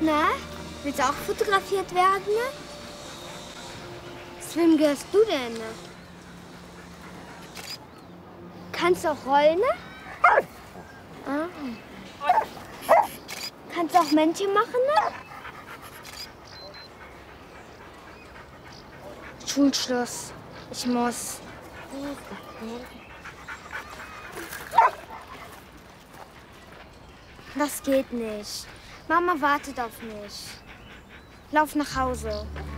Na, willst du auch fotografiert werden? Zu wem gehörst du denn? Kannst du auch rollen? Ah. Kannst du auch Männchen machen? Schulschluss. Ich muss. Das geht nicht. Mama wartet auf mich. Lauf nach Hause.